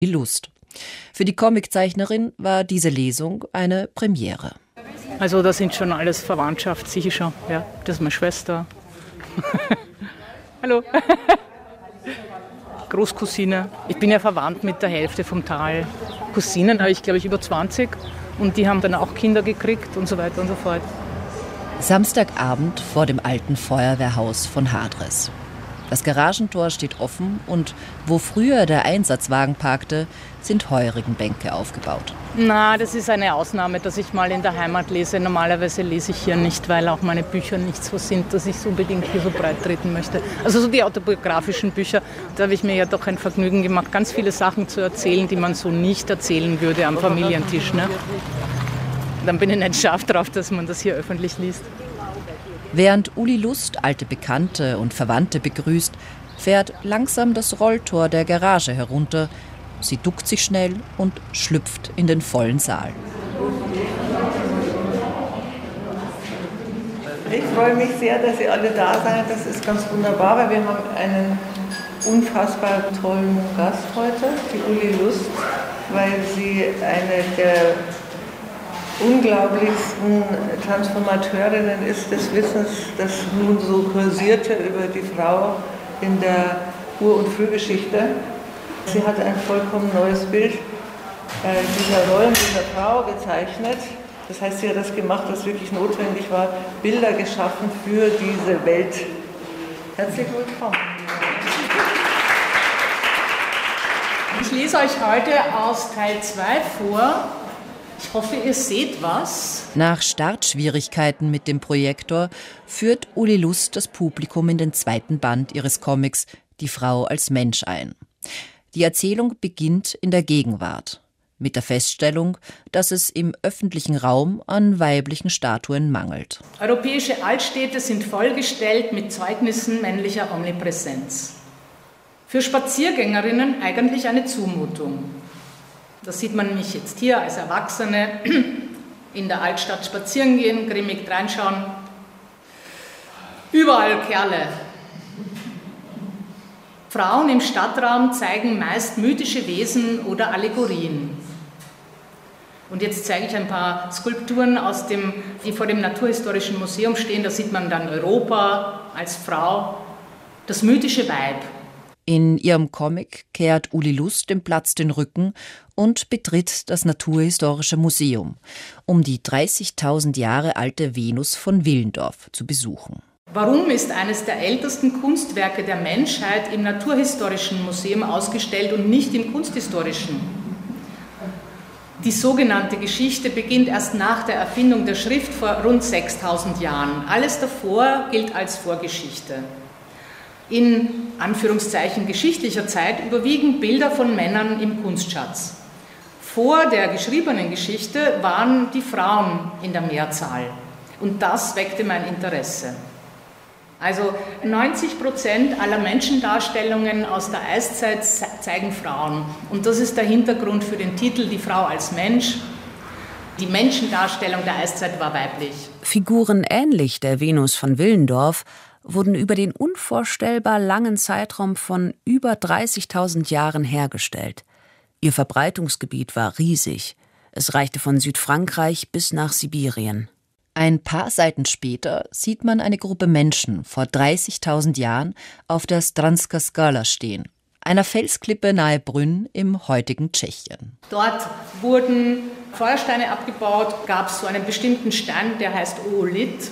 Die Lust. Für die Comiczeichnerin war diese Lesung eine Premiere. Also das sind schon alles Verwandtschaft, sicher schon. Ja, das ist meine Schwester. Hallo. Großcousine. Ich bin ja verwandt mit der Hälfte vom Tal. Cousinen habe ich, glaube ich, über 20. Und die haben dann auch Kinder gekriegt und so weiter und so fort. Samstagabend vor dem alten Feuerwehrhaus von Hadres. Das Garagentor steht offen und wo früher der Einsatzwagen parkte, sind Heurigenbänke aufgebaut. Na, das ist eine Ausnahme, dass ich mal in der Heimat lese. Normalerweise lese ich hier nicht, weil auch meine Bücher nicht so sind, dass ich es unbedingt hier so breit treten möchte. Also so die autobiografischen Bücher, da habe ich mir ja doch ein Vergnügen gemacht, ganz viele Sachen zu erzählen, die man so nicht erzählen würde am Familientisch. Ne? Dann bin ich nicht scharf drauf, dass man das hier öffentlich liest. Während Uli Lust alte Bekannte und Verwandte begrüßt, fährt langsam das Rolltor der Garage herunter. Sie duckt sich schnell und schlüpft in den vollen Saal. Ich freue mich sehr, dass ihr alle da seid. Das ist ganz wunderbar, weil wir haben einen unfassbar tollen Gast heute, die Uli Lust, weil sie eine der unglaublichsten Transformateurinnen ist des Wissens, das nun so kursierte über die Frau in der Ur- und Frühgeschichte. Sie hat ein vollkommen neues Bild dieser Rollen, dieser Frau gezeichnet. Das heißt, sie hat das gemacht, was wirklich notwendig war, Bilder geschaffen für diese Welt. Herzlich willkommen. Ich lese euch heute aus Teil 2 vor. Ich hoffe, ihr seht was. Nach Startschwierigkeiten mit dem Projektor führt Uli Lust das Publikum in den zweiten Band ihres Comics Die Frau als Mensch ein. Die Erzählung beginnt in der Gegenwart, mit der Feststellung, dass es im öffentlichen Raum an weiblichen Statuen mangelt. Europäische Altstädte sind vollgestellt mit Zeugnissen männlicher Omnipräsenz. Für Spaziergängerinnen eigentlich eine Zumutung. Das sieht man mich jetzt hier als Erwachsene in der Altstadt spazieren gehen, grimmig reinschauen. Überall Kerle. Frauen im Stadtraum zeigen meist mythische Wesen oder Allegorien. Und jetzt zeige ich ein paar Skulpturen, die vor dem Naturhistorischen Museum stehen. Da sieht man dann Europa als Frau, das mythische Weib. In ihrem Comic kehrt Uli Lust dem Platz den Rücken und betritt das Naturhistorische Museum, um die 30.000 Jahre alte Venus von Willendorf zu besuchen. Warum ist eines der ältesten Kunstwerke der Menschheit im Naturhistorischen Museum ausgestellt und nicht im Kunsthistorischen? Die sogenannte Geschichte beginnt erst nach der Erfindung der Schrift vor rund 6.000 Jahren. Alles davor gilt als Vorgeschichte. In Anführungszeichen geschichtlicher Zeit überwiegen Bilder von Männern im Kunstschatz. Vor der geschriebenen Geschichte waren die Frauen in der Mehrzahl. Und das weckte mein Interesse. Also 90% aller Menschendarstellungen aus der Eiszeit zeigen Frauen. Und das ist der Hintergrund für den Titel Die Frau als Mensch. Die Menschendarstellung der Eiszeit war weiblich. Figuren ähnlich der Venus von Willendorf wurden über den unvorstellbar langen Zeitraum von über 30.000 Jahren hergestellt. Ihr Verbreitungsgebiet war riesig. Es reichte von Südfrankreich bis nach Sibirien. Ein paar Seiten später sieht man eine Gruppe Menschen vor 30.000 Jahren auf der Stranska Skala stehen, einer Felsklippe nahe Brünn im heutigen Tschechien. Dort wurden Feuersteine abgebaut, gab es so einen bestimmten Stein, der heißt Oolit.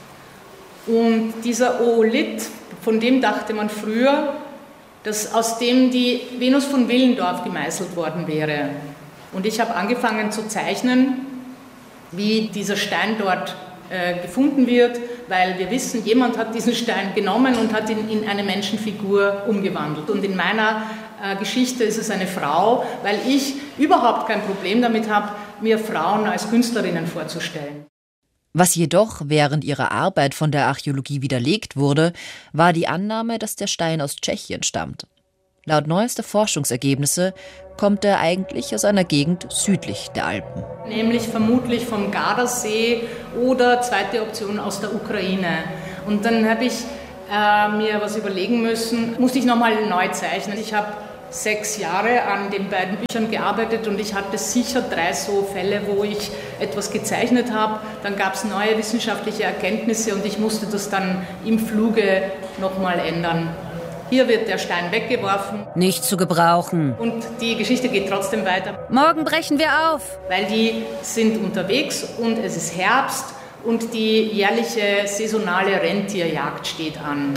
Und dieser Oolit, von dem dachte man früher, dass aus dem die Venus von Willendorf gemeißelt worden wäre. Und ich habe angefangen zu zeichnen, wie dieser Stein dort gefunden wird, weil wir wissen, jemand hat diesen Stein genommen und hat ihn in eine Menschenfigur umgewandelt. Und in meiner Geschichte ist es eine Frau, weil ich überhaupt kein Problem damit habe, mir Frauen als Künstlerinnen vorzustellen. Was jedoch während ihrer Arbeit von der Archäologie widerlegt wurde, war die Annahme, dass der Stein aus Tschechien stammt. Laut neuester Forschungsergebnisse kommt er eigentlich aus einer Gegend südlich der Alpen. Nämlich vermutlich vom Gardasee oder zweite Option aus der Ukraine. Und dann habe ich mir was überlegen müssen, musste ich nochmal neu zeichnen. Ich habe 6 Jahre an den beiden Büchern gearbeitet und ich hatte sicher 3 so Fälle, wo ich etwas gezeichnet habe. Dann gab es neue wissenschaftliche Erkenntnisse und ich musste das dann im Fluge nochmal ändern. Hier wird der Stein weggeworfen. Nicht zu gebrauchen. Und die Geschichte geht trotzdem weiter. Morgen brechen wir auf. Weil die sind unterwegs und es ist Herbst und die jährliche saisonale Rentierjagd steht an.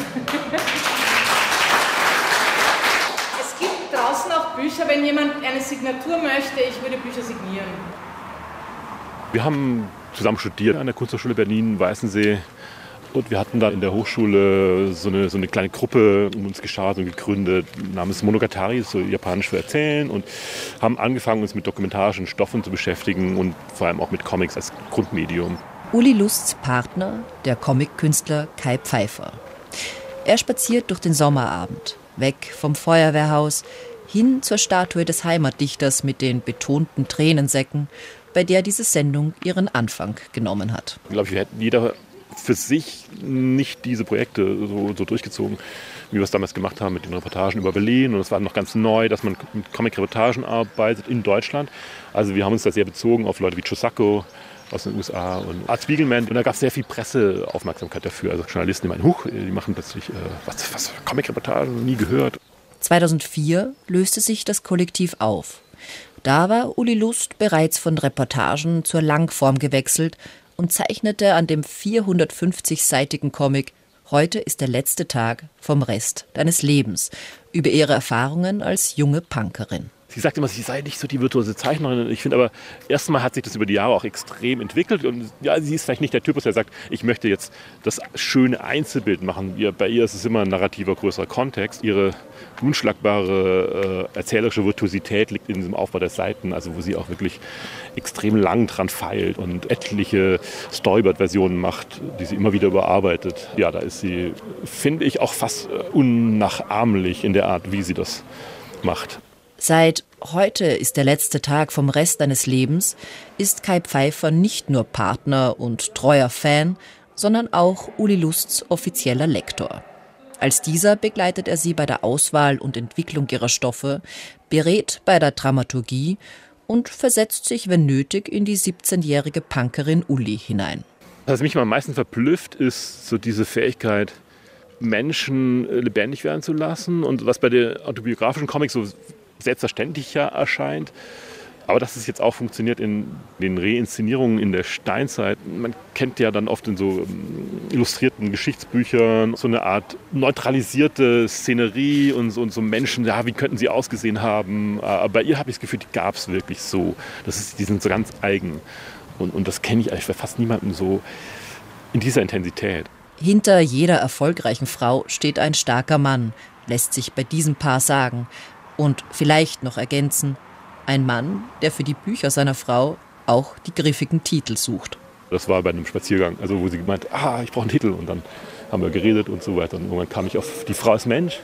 Es gibt draußen auch Bücher, wenn jemand eine Signatur möchte, ich würde Bücher signieren. Wir haben zusammen studiert an der Kunsthochschule Berlin-Weißensee. Und wir hatten da in der Hochschule so eine kleine Gruppe um uns geschart und gegründet, namens Monogatari, so japanisch für Erzählen, und haben angefangen, uns mit dokumentarischen Stoffen zu beschäftigen und vor allem auch mit Comics als Grundmedium. Uli Lusts Partner, der Comic-Künstler Kai Pfeiffer. Er spaziert durch den Sommerabend, weg vom Feuerwehrhaus, hin zur Statue des Heimatdichters mit den betonten Tränensäcken, bei der diese Sendung ihren Anfang genommen hat. Ich glaube, wir hätten jeder für sich nicht diese Projekte so durchgezogen, wie wir es damals gemacht haben mit den Reportagen über Berlin. Und es war noch ganz neu, dass man mit Comic-Reportagen arbeitet in Deutschland. Also wir haben uns da sehr bezogen auf Leute wie Chosako aus den USA und Art Spiegelman. Und da gab es sehr viel Presseaufmerksamkeit dafür. Also Journalisten, die meinen, die machen plötzlich was Comic-Reportagen, nie gehört. 2004 löste sich das Kollektiv auf. Da war Uli Lust bereits von Reportagen zur Langform gewechselt und zeichnete an dem 450-seitigen Comic »Heute ist der letzte Tag vom Rest deines Lebens« über ihre Erfahrungen als junge Punkerin. Sie sagt immer, sie sei nicht so die virtuose Zeichnerin. Ich finde aber, erstmal hat sich das über die Jahre auch extrem entwickelt. Und ja, sie ist vielleicht nicht der Typus, der sagt, ich möchte jetzt das schöne Einzelbild machen. Bei ihr ist es immer ein narrativer, größerer Kontext. Ihre unschlagbare erzählerische Virtuosität liegt in diesem Aufbau der Seiten, also wo sie auch wirklich extrem lang dran feilt und etliche Storyboard-Versionen macht, die sie immer wieder überarbeitet. Ja, da ist sie, finde ich, auch fast unnachahmlich in der Art, wie sie das macht. Seit »Heute ist der letzte Tag vom Rest deines Lebens« ist Kai Pfeiffer nicht nur Partner und treuer Fan, sondern auch Uli Lusts offizieller Lektor. Als dieser begleitet er sie bei der Auswahl und Entwicklung ihrer Stoffe, berät bei der Dramaturgie und versetzt sich, wenn nötig, in die 17-jährige Punkerin Uli hinein. Was mich am meisten verblüfft, ist so diese Fähigkeit, Menschen lebendig werden zu lassen, und was bei der autobiografischen Comics so selbstverständlicher erscheint. Aber dass es jetzt auch funktioniert in den Reinszenierungen in der Steinzeit. Man kennt ja dann oft in so illustrierten Geschichtsbüchern so eine Art neutralisierte Szenerie und so Menschen, ja, wie könnten sie ausgesehen haben. Aber bei ihr habe ich das Gefühl, die gab es wirklich so. Die sind so ganz eigen. Und das kenne ich eigentlich bei fast niemandem so in dieser Intensität. Hinter jeder erfolgreichen Frau steht ein starker Mann, lässt sich bei diesem Paar sagen. Und vielleicht noch ergänzen, ein Mann, der für die Bücher seiner Frau auch die griffigen Titel sucht. Das war bei einem Spaziergang, also wo sie gemeint, ich brauche einen Titel. Und dann haben wir geredet und so weiter. Und irgendwann kam ich auf Die Frau ist Mensch.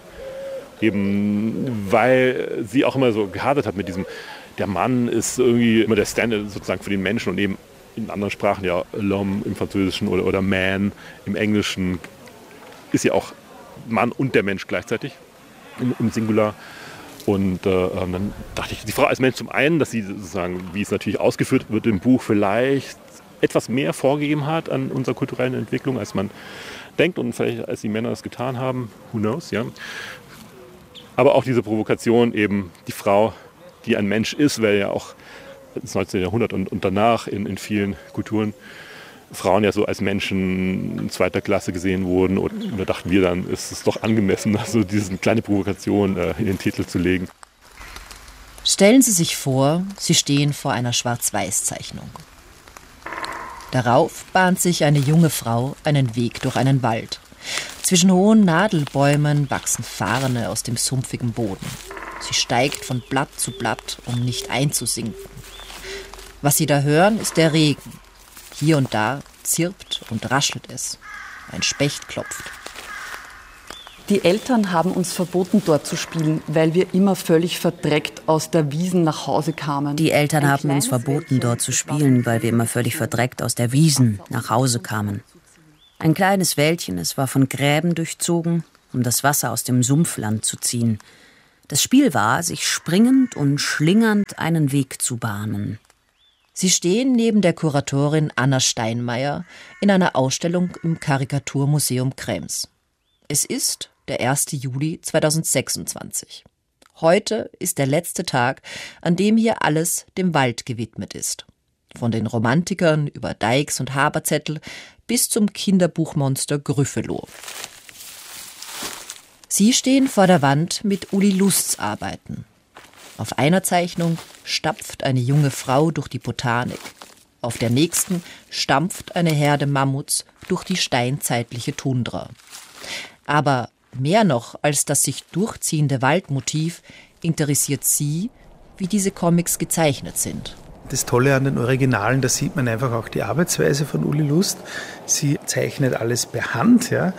Eben weil sie auch immer so gehadert hat mit diesem, der Mann ist irgendwie immer der Standard sozusagen für den Menschen, und eben in anderen Sprachen ja l'homme im Französischen oder man im Englischen ist ja auch Mann und der Mensch gleichzeitig im Singular. Und dann dachte ich, die Frau als Mensch zum einen, dass sie sozusagen, wie es natürlich ausgeführt wird im Buch, vielleicht etwas mehr vorgegeben hat an unserer kulturellen Entwicklung, als man denkt und vielleicht als die Männer das getan haben. Who knows, ja. Aber auch diese Provokation eben, die Frau, die ein Mensch ist, weil ja auch das 19. Jahrhundert und danach in vielen Kulturen Frauen ja so als Menschen zweiter Klasse gesehen wurden. Und da dachten wir dann, ist es doch angemessen, also diese kleine Provokation in den Titel zu legen. Stellen Sie sich vor, Sie stehen vor einer Schwarz-Weiß-Zeichnung. Darauf bahnt sich eine junge Frau einen Weg durch einen Wald. Zwischen hohen Nadelbäumen wachsen Farne aus dem sumpfigen Boden. Sie steigt von Blatt zu Blatt, um nicht einzusinken. Was Sie da hören, ist der Regen. Hier und da zirpt und raschelt es. Ein Specht klopft. Die Eltern haben uns verboten, dort zu spielen, weil wir immer völlig verdreckt aus der Wiesn nach Hause kamen. Die Eltern haben uns verboten, dort zu spielen, weil wir immer völlig verdreckt aus der Wiesn nach Hause kamen. Ein kleines Wäldchen, es war von Gräben durchzogen, um das Wasser aus dem Sumpfland zu ziehen. Das Spiel war, sich springend und schlingernd einen Weg zu bahnen. Sie stehen neben der Kuratorin Anna Steinmeier in einer Ausstellung im Karikaturmuseum Krems. Es ist der 1. Juli 2026. Heute ist der letzte Tag, an dem hier alles dem Wald gewidmet ist. Von den Romantikern über Deix und Haberzettel bis zum Kinderbuchmonster Gryffalo. Sie stehen vor der Wand mit Uli Lusts Arbeiten. Auf einer Zeichnung stapft eine junge Frau durch die Botanik. Auf der nächsten stampft eine Herde Mammuts durch die steinzeitliche Tundra. Aber mehr noch als das sich durchziehende Waldmotiv interessiert sie, wie diese Comics gezeichnet sind. Das Tolle an den Originalen, da sieht man einfach auch die Arbeitsweise von Uli Lust. Sie zeichnet alles per Hand, ja,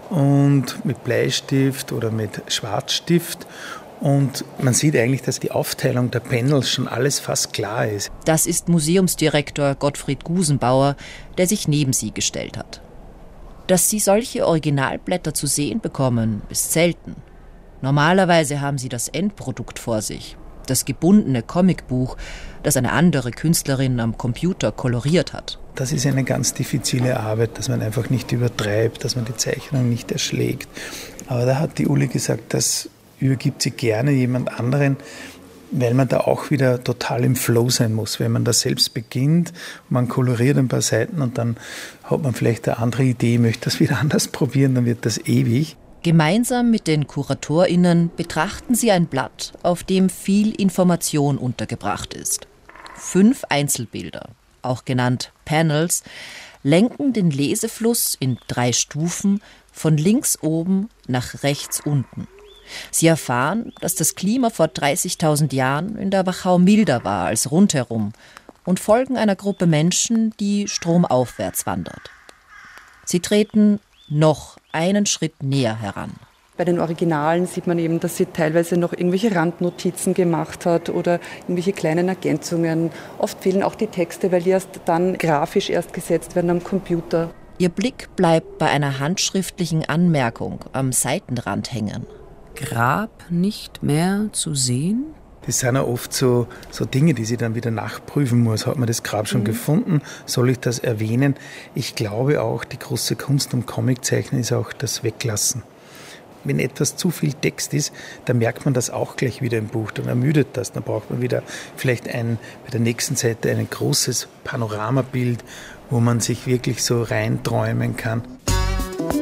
und mit Bleistift oder mit Schwarzstift. Und man sieht eigentlich, dass die Aufteilung der Panels schon alles fast klar ist. Das ist Museumsdirektor Gottfried Gusenbauer, der sich neben sie gestellt hat. Dass sie solche Originalblätter zu sehen bekommen, ist selten. Normalerweise haben sie das Endprodukt vor sich, das gebundene Comicbuch, das eine andere Künstlerin am Computer koloriert hat. Das ist eine ganz diffizile Arbeit, dass man einfach nicht übertreibt, dass man die Zeichnung nicht erschlägt. Aber da hat die Uli gesagt, das übergibt sie gerne jemand anderen, weil man da auch wieder total im Flow sein muss. Wenn man da selbst beginnt, man koloriert ein paar Seiten und dann hat man vielleicht eine andere Idee, möchte das wieder anders probieren, dann wird das ewig. Gemeinsam mit den KuratorInnen betrachten sie ein Blatt, auf dem viel Information untergebracht ist. 5 Einzelbilder, auch genannt Panels, lenken den Lesefluss in 3 Stufen von links oben nach rechts unten. Sie erfahren, dass das Klima vor 30.000 Jahren in der Wachau milder war als rundherum und folgen einer Gruppe Menschen, die stromaufwärts wandert. Sie treten noch einen Schritt näher heran. Bei den Originalen sieht man eben, dass sie teilweise noch irgendwelche Randnotizen gemacht hat oder irgendwelche kleinen Ergänzungen. Oft fehlen auch die Texte, weil die erst dann grafisch erst gesetzt werden am Computer. Ihr Blick bleibt bei einer handschriftlichen Anmerkung am Seitenrand hängen. Grab nicht mehr zu sehen? Das sind ja oft so Dinge, die sie dann wieder nachprüfen muss. Hat man das Grab schon gefunden? Soll ich das erwähnen? Ich glaube auch, die große Kunst am Comiczeichnen ist auch das Weglassen. Wenn etwas zu viel Text ist, dann merkt man das auch gleich wieder im Buch. Dann ermüdet das. Dann braucht man wieder vielleicht bei der nächsten Seite ein großes Panoramabild, wo man sich wirklich so reinträumen kann.